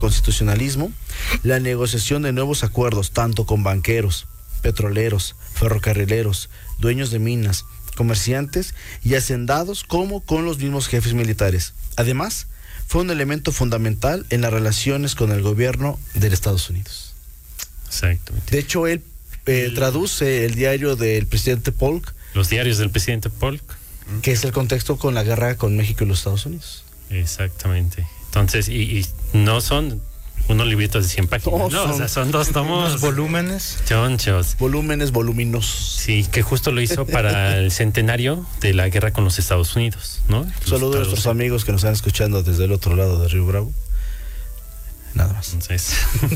constitucionalismo, la negociación de nuevos acuerdos tanto con banqueros, petroleros, ferrocarrileros, dueños de minas, comerciantes y hacendados como con los mismos jefes militares. Además, fue un elemento fundamental en las relaciones con el gobierno de Estados Unidos. Exactamente. De hecho, él traduce el diario del presidente Polk. Los diarios del presidente Polk. Que es el contexto con la guerra con México y los Estados Unidos. Exactamente. Entonces, y no son unos libritos de 100 páginas, no, o sea, son 2 tomos. Unos volúmenes. Chonchos. Volúmenes voluminosos. Sí, que justo lo hizo para el centenario de la guerra con los Estados Unidos, ¿no? Saludos a nuestros amigos que nos están escuchando desde el otro lado de Río Bravo. Nada más. Entonces,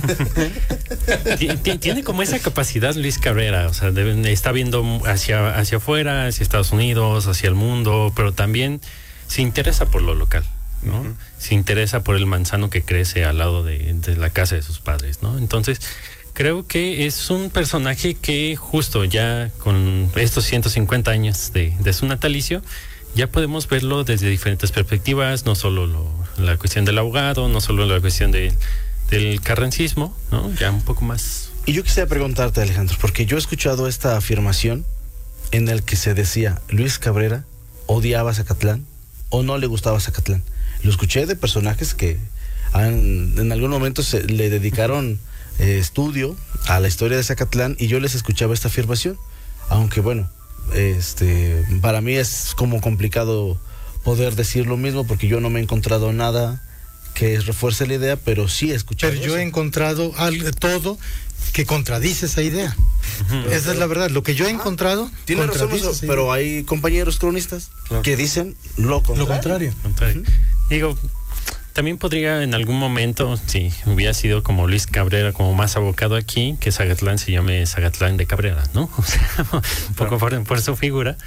tiene como esa capacidad Luis Cabrera, o sea, está viendo hacia afuera, hacia Estados Unidos, hacia el mundo, pero también se interesa por lo local, ¿no? Uh-huh. Se interesa por el manzano que crece al lado de la casa de sus padres, ¿no? Entonces, creo que es un personaje que justo ya con estos 150 años de su natalicio, ya podemos verlo desde diferentes perspectivas, no solo la cuestión del abogado, no solo la cuestión del carrancismo, ¿no? Ya un poco más. Y yo quisiera preguntarte, Alejandro, porque yo he escuchado esta afirmación en el que se decía, Luis Cabrera odiaba Zacatlán o no le gustaba Zacatlán. Lo escuché de personajes que en algún momento le dedicaron estudio a la historia de Zacatlán y yo les escuchaba esta afirmación, aunque bueno, para mí es como complicado poder decir lo mismo porque yo no me he encontrado nada que refuerce la idea, pero sí he escuchado. Pero yo he encontrado todo que contradice esa idea. Esa es la verdad. Lo que yo he encontrado tiene razón, pero hay compañeros cronistas que dicen lo contrario. Digo, también podría en algún momento, si hubiera sido como Luis Cabrera, como más abocado aquí, que Zacatlán se llame Zacatlán de Cabrera, ¿no? O sea, un poco por su figura.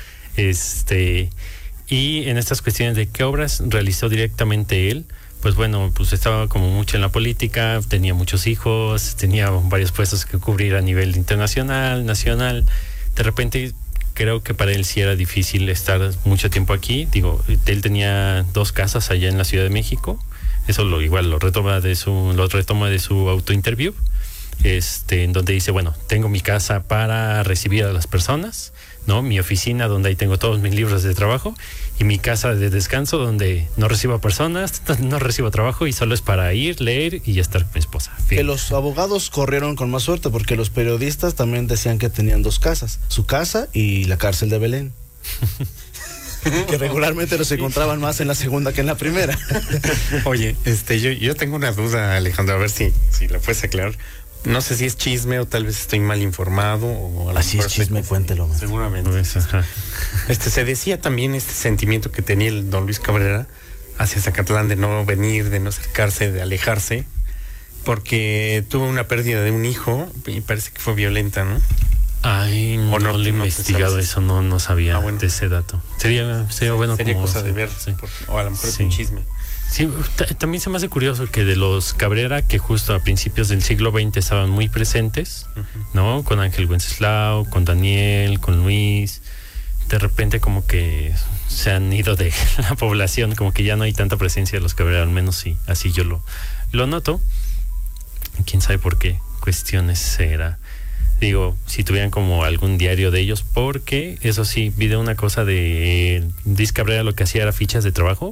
Y en estas cuestiones de qué obras realizó directamente él, pues bueno, pues estaba como mucho en la política, tenía muchos hijos, tenía varios puestos que cubrir a nivel internacional, nacional. De repente creo que para él sí era difícil estar mucho tiempo aquí. Digo, él tenía 2 casas allá en la Ciudad de México. Eso lo retoma de su autointerview, en donde dice, bueno, tengo mi casa para recibir a las personas, ¿no? Mi oficina donde ahí tengo todos mis libros de trabajo y mi casa de descanso donde no recibo a personas, no recibo trabajo y solo es para ir, leer y estar con mi esposa. Fin. Que los abogados corrieron con más suerte porque los periodistas también decían que tenían 2 casas, su casa y la cárcel de Belén. Que regularmente los encontraban más en la segunda que en la primera. Oye, yo tengo una duda, Alejandro, a ver si la puedes aclarar. No sé si es chisme o tal vez estoy mal informado. O así es chisme, cuéntelo. Seguramente. Pues, se decía también este sentimiento que tenía el don Luis Cabrera hacia Zacatlán de no venir, de no acercarse, de alejarse, porque tuvo una pérdida de un hijo y parece que fue violenta, ¿no? Ay, no lo he investigado eso, no sabía de ese dato. Sería bueno. Sería como cosa de ver, sí. O a lo mejor es un chisme. Sí, también se me hace curioso que de los Cabrera, que justo a principios del siglo XX estaban muy presentes, ¿no? Con Ángel Wenceslao, con Daniel, con Luis, de repente como que se han ido de la población, como que ya no hay tanta presencia de los Cabrera, al menos sí, así yo lo noto. Quién sabe por qué cuestiones será. Digo, si tuvieran como algún diario de ellos, porque eso sí, vi de una cosa de Luis Cabrera, lo que hacía era fichas de trabajo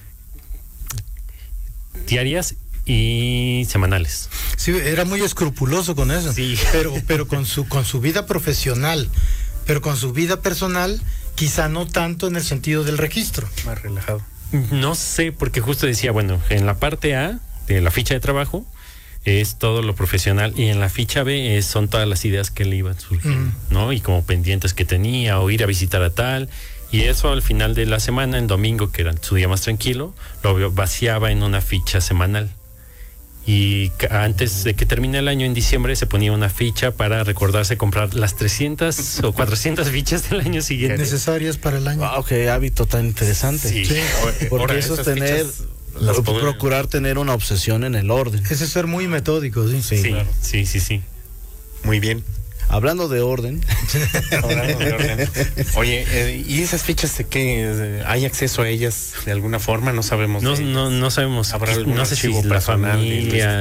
diarias y semanales. Sí, era muy escrupuloso con eso. Sí. Pero con su vida profesional, pero con su vida personal, quizá no tanto en el sentido del registro. Más relajado. No sé, porque justo decía, bueno, en la parte A de la ficha de trabajo es todo lo profesional y en la ficha B son todas las ideas que le iban surgiendo, ¿no? Y como pendientes que tenía o ir a visitar a tal. Y eso al final de la semana, el domingo, que era su día más tranquilo, lo vaciaba en una ficha semanal. Y antes de que termine el año, en diciembre, se ponía una ficha para recordarse comprar las 300 o 400 fichas del año siguiente. Necesarias para el año. Wow, qué hábito tan interesante. Sí. Porque eso es tener... procurar tener una obsesión en el orden. Ese es ser muy metódico, sí. Sí, claro. Sí. Muy bien. Hablando de orden. Oye, ¿y esas fichas de qué? ¿Hay acceso a ellas de alguna forma? No sabemos. No sabemos. ¿Habrá algún no sé si archivo la personal familia